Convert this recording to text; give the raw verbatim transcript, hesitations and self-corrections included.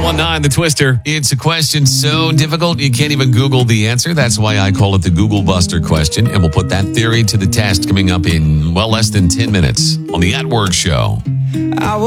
one nine, The Twister. It's a question so difficult you can't even Google the answer. That's why I call it the Google Buster question. And we'll put that theory to the test coming up in, well, less than ten minutes on the At Work Show. I